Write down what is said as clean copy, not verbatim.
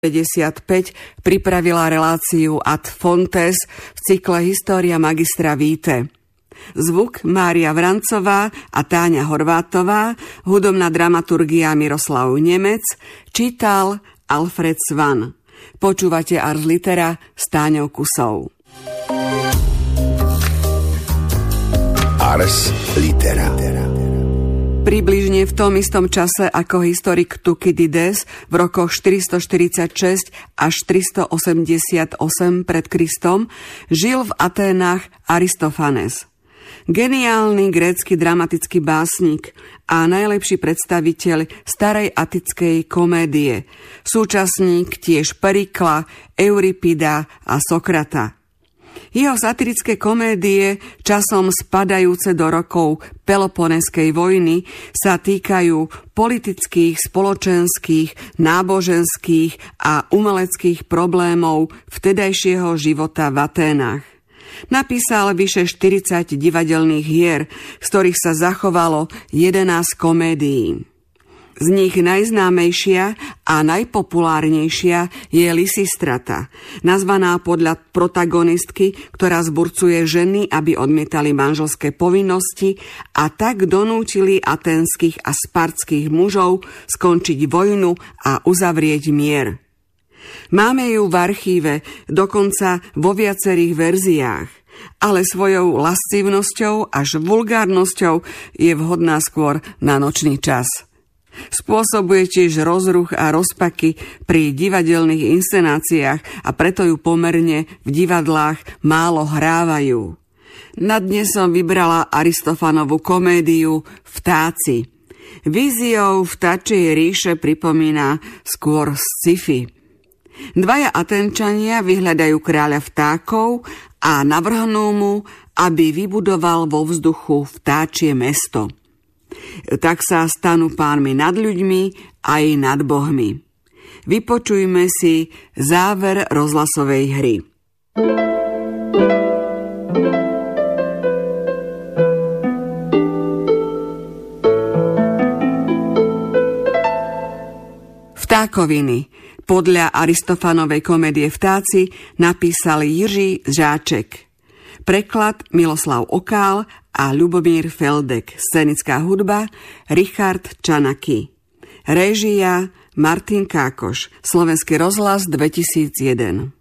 55 pripravila reláciu Ad Fontes v cykle História magistra Vitae. Zvuk Mária Vrancová a Táňa Horvátová, hudobná dramaturgia Miroslav Nemec, čítal Alfred Svan. Počúvate Ars Litera s Táňou Kusou. Ars Litera. Približne v tom istom čase ako historik Thukydides v rokoch 446 až 388 pred Kristom žil v Aténach Aristofanes. Geniálny grécky dramatický básnik a najlepší predstaviteľ starej atickej komédie, súčasník tiež Perikla, Euripida a Sokrata. Jeho satirické komédie, časom spadajúce do rokov Peloponeskej vojny, sa týkajú politických, spoločenských, náboženských a umeleckých problémov vtedajšieho života v Aténach. Napísal vyše 40 divadelných hier, z ktorých sa zachovalo 11 komédií. Z nich najznámejšia a najpopulárnejšia je Lysistrata, nazvaná podľa protagonistky, ktorá zburcuje ženy, aby odmietali manželské povinnosti a tak donútili aténskych a spartských mužov skončiť vojnu a uzavrieť mier. Máme ju v archíve, dokonca vo viacerých verziách, ale svojou lascivnosťou až vulgárnosťou je vhodná skôr na nočný čas. Spôsobuje tiež rozruch a rozpaky pri divadelných inscenáciách a preto ju pomerne v divadlách málo hrávajú. Na dnes som vybrala Aristofanovú komédiu Vtáci. Víziou vtáčej ríše pripomína skôr sci-fi. Dvaja Aténčania vyhľadajú kráľa vtákov a navrhnú mu, aby vybudoval vo vzduchu vtáčie mesto. Tak sa stanú pánmi nad ľuďmi aj nad bohmi. Vypočujme si záver rozhlasovej hry. Vtákoviny. Podľa Aristofanovej komédie Vtáci napísal Jiří Žáček. Preklad Miloslav Okál a Ľubomír Feldek. Scenická hudba Richard Čanaky. Réžia Martin Kákoš. Slovenský rozhlas 2001.